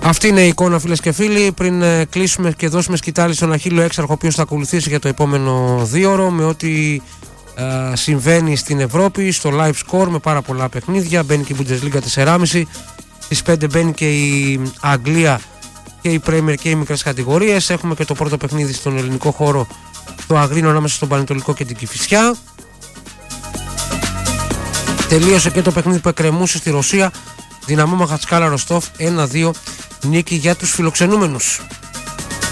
Αυτή είναι η εικόνα, φίλες και φίλοι. Πριν κλείσουμε και δώσουμε σκητάλη στον Αχίλλο Έξαρχο, ο οποίος θα ακολουθήσει για το επόμενο 2ωρο με ό,τι συμβαίνει στην Ευρώπη, στο live score με πάρα πολλά παιχνίδια. Μπαίνει και η Bundesliga 4,5. Στις 5 μπαίνει και η Αγγλία και η Premier και οι μικρές κατηγορίες. Έχουμε και το πρώτο παιχνίδι στον ελληνικό χώρο, το Αγρίνο ανάμεσα στον Πανετολικό και την Κηφισιά. Τελείωσε και το παιχνίδι που εκκρεμούσε στη Ρωσία. Δυναμό Μαχατσκάλα Ροστόφ 1-2 νίκη για τους φιλοξενούμενους.